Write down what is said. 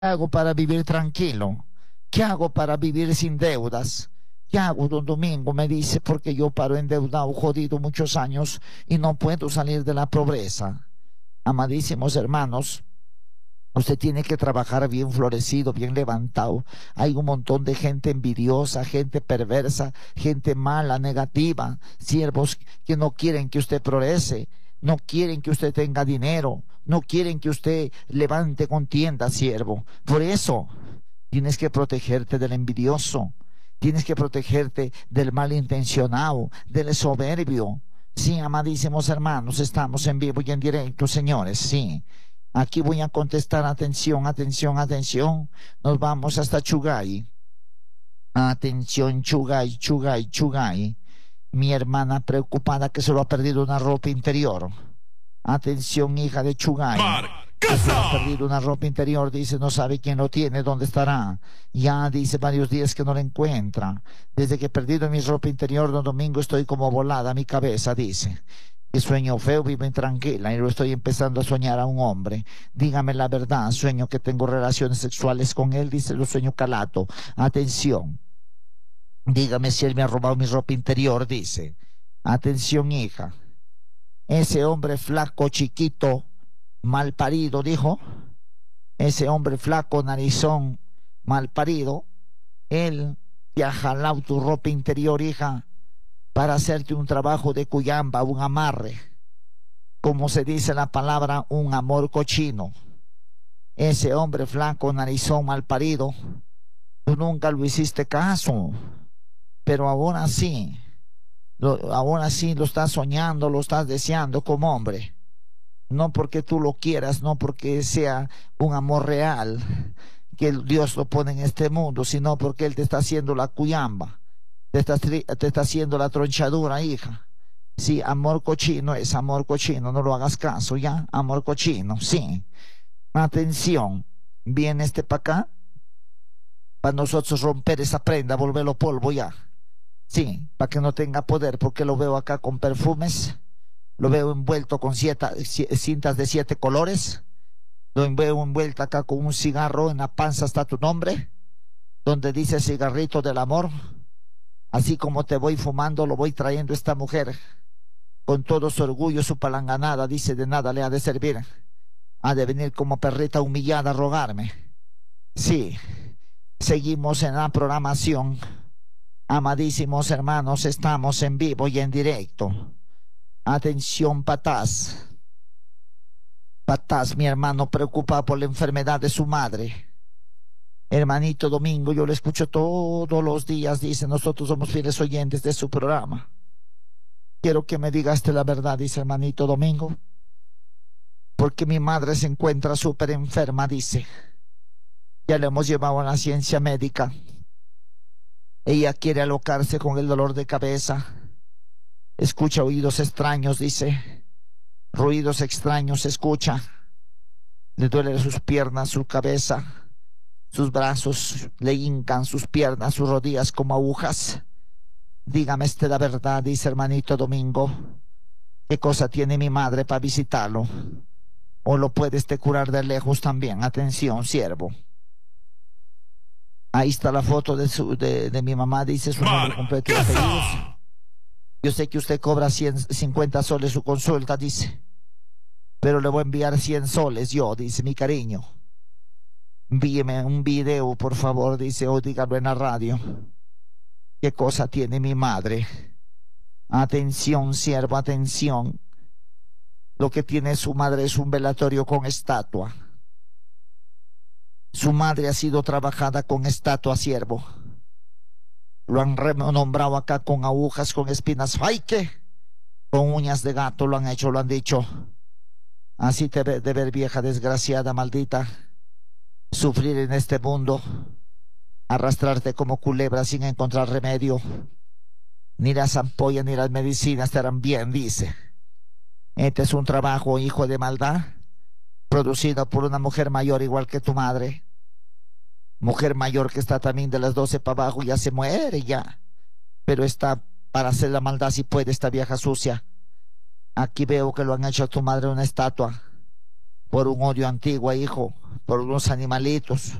¿Qué hago para vivir tranquilo? ¿Qué hago para vivir sin deudas? ¿Qué hago, don Domingo? Me dice, porque yo paro endeudado, jodido muchos años y no puedo salir de la pobreza. Amadísimos hermanos, usted tiene que trabajar bien florecido, bien levantado. Hay un montón de gente envidiosa, gente perversa, gente mala, negativa, siervos que no quieren que usted progrese, no quieren que usted tenga dinero, no quieren que usted levante contienda, siervo. Por eso tienes que protegerte del envidioso, tienes que protegerte del malintencionado, del soberbio. Sí, amadísimos hermanos, estamos en vivo y en directo, señores, sí. Aquí voy a contestar, atención, atención, atención. Nos vamos hasta Chugay. Atención, Chugay, Chugay, Chugay. Mi hermana preocupada que se lo ha perdido una ropa interior. Atención, hija de Chugay. Que se lo ha perdido una ropa interior, dice, no sabe quién lo tiene, dónde estará. Ya dice varios días que no la encuentra. Desde que he perdido mi ropa interior, don Domingo, estoy como volada mi cabeza, dice. Que sueño feo, vivo intranquila y lo estoy empezando a soñar a un hombre. Dígame la verdad, sueño que tengo relaciones sexuales con él, dice, lo sueño calato. Atención, dígame si él me ha robado mi ropa interior, dice. Atención, hija. Ese hombre flaco, chiquito, mal parido, dijo. Ese hombre flaco, narizón, mal parido, él te ha jalado tu ropa interior, hija, para hacerte un trabajo de cuyamba, un amarre, como se dice la palabra, un amor cochino. Ese hombre flaco, narizón, mal parido, tú nunca lo hiciste caso, pero ahora sí lo estás soñando, lo estás deseando como hombre. No porque tú lo quieras, no porque sea un amor real, que Dios lo pone en este mundo, sino porque Él te está haciendo la cuyamba. Te está haciendo la tronchadura, hija. Sí, amor cochino es amor cochino, no lo hagas caso, ¿ya? Amor cochino, sí. Atención, viene este para acá, para nosotros romper esa prenda, volverlo polvo, ya. Sí, para que no tenga poder, porque lo veo acá con perfumes, lo veo envuelto con cintas de 7 colores, lo veo envuelto acá con un cigarro, en la panza está tu nombre, donde dice cigarrito del amor. Así como te voy fumando, lo voy trayendo esta mujer. Con todo su orgullo, su palanganada, dice, de nada le ha de servir. Ha de venir como perrita humillada a rogarme. Sí, seguimos en la programación. Amadísimos hermanos, estamos en vivo y en directo. Atención, Patás. Patás, mi hermano, preocupado por la enfermedad de su madre. Hermanito Domingo, yo lo escucho todos los días, dice, nosotros somos fieles oyentes de su programa. Quiero que me digas la verdad, dice hermanito Domingo, porque mi madre se encuentra súper enferma, dice. Ya le hemos llevado a la ciencia médica. Ella quiere alocarse con el dolor de cabeza. Escucha oídos extraños, dice. Ruidos extraños escucha. Le duelen sus piernas, su cabeza. Sus brazos le hincan, sus piernas, sus rodillas como agujas. Dígame la verdad, dice hermanito Domingo. ¿Qué cosa tiene mi madre para visitarlo? ¿O lo puedes curar de lejos también? Atención, siervo. Ahí está la foto de mi mamá, dice su nombre completo y apellidos. Yo sé que usted cobra 50 soles su consulta, dice. Pero le voy a enviar 100 soles yo, dice, mi cariño. Envíeme un video, por favor, dice, o dígalo en la radio. ¿Qué cosa tiene mi madre? Atención, siervo, atención. Lo que tiene su madre es un velatorio con estatua. Su madre ha sido trabajada con estatua, siervo. Lo han renombrado acá con agujas, con espinas. ¡Ay, qué! Con uñas de gato lo han hecho, lo han dicho. Así te de ver, vieja desgraciada, maldita. Sufrir en este mundo, arrastrarte como culebra sin encontrar remedio. Ni las ampollas ni las medicinas te harán bien, dice. Este es un trabajo, hijo de maldad, producido por una mujer mayor igual que tu madre. Mujer mayor que está también de las 12 para abajo, ya se muere ya. Pero está para hacer la maldad si puede, esta vieja sucia. Aquí veo que lo han hecho a tu madre una estatua. Por un odio antiguo, hijo. por unos animalitos.